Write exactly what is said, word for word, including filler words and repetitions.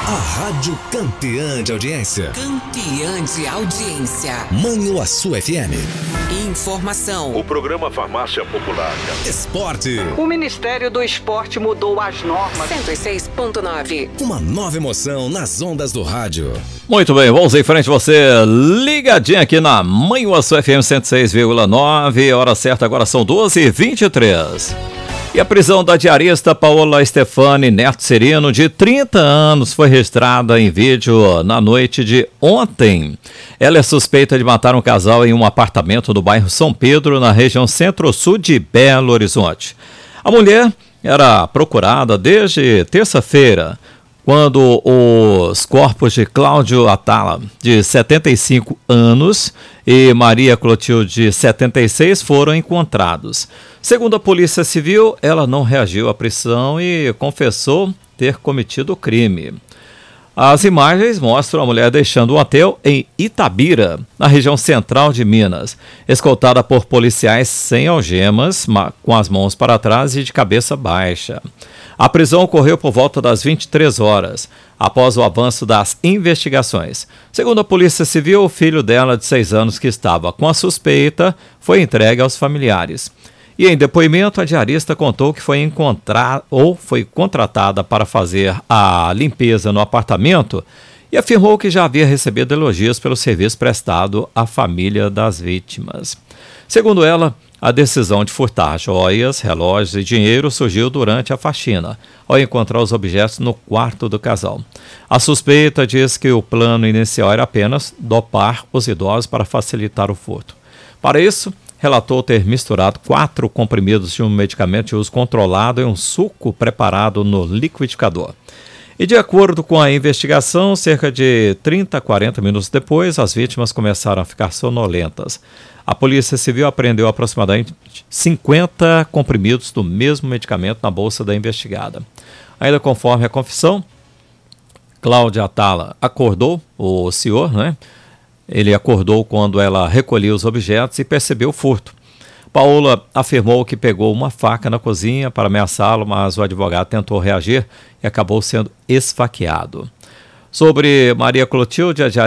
A rádio campeã de audiência. Campeã de audiência. Manhuaçu F M. Informação. O programa Farmácia Popular. Esporte. O Ministério do Esporte mudou as normas. cento e seis ponto nove. Uma nova emoção nas ondas do rádio. Muito bem, vamos em frente, você ligadinho aqui na Manhuaçu F M cento e seis vírgula nove. Hora certa agora são doze e vinte e três. E a prisão da diarista Paola Stefani Neto Serino, de trinta anos, foi registrada em vídeo na noite de ontem. Ela é suspeita de matar um casal em um apartamento do bairro São Pedro, na região centro-sul de Belo Horizonte. A mulher era procurada desde terça-feira, quando os corpos de Cláudio Atala, de setenta e cinco anos, e Maria Clotilde, de setenta e seis, foram encontrados. Segundo a Polícia Civil, ela não reagiu à prisão e confessou ter cometido o crime. As imagens mostram a mulher deixando um hotel em Itabira, na região central de Minas, escoltada por policiais sem algemas, com as mãos para trás e de cabeça baixa. A prisão ocorreu por volta das vinte e três horas, após o avanço das investigações. Segundo a Polícia Civil, o filho dela, de seis anos, que estava com a suspeita, foi entregue aos familiares. E em depoimento, a diarista contou que foi encontrada ou foi contratada para fazer a limpeza no apartamento e afirmou que já havia recebido elogios pelo serviço prestado à família das vítimas. Segundo ela, a decisão de furtar joias, relógios e dinheiro surgiu durante a faxina, ao encontrar os objetos no quarto do casal. A suspeita diz que o plano inicial era apenas dopar os idosos para facilitar o furto. Para isso, relatou ter misturado quatro comprimidos de um medicamento de uso controlado em um suco preparado no liquidificador. E de acordo com a investigação, cerca de trinta a quarenta minutos depois, as vítimas começaram a ficar sonolentas. A Polícia Civil apreendeu aproximadamente cinquenta comprimidos do mesmo medicamento na bolsa da investigada. Ainda conforme a confissão, Cláudio Atala acordou, o senhor, né? Ele acordou quando ela recolhia os objetos e percebeu o furto. Paola afirmou que pegou uma faca na cozinha para ameaçá-lo, mas o advogado tentou reagir e acabou sendo esfaqueado. Sobre Maria Clotilde, a